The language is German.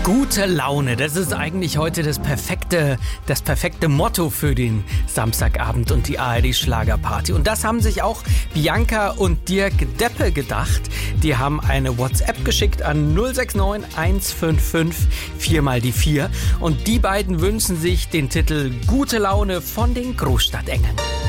Gute Laune, das ist eigentlich heute das perfekte Motto für den Samstagabend und die ARD-Schlagerparty. Und das haben sich auch Bianca und Dirk Deppe gedacht. Die haben eine WhatsApp geschickt an 069 155 4x4. Und die beiden wünschen sich den Titel Gute Laune von den Großstadtengeln.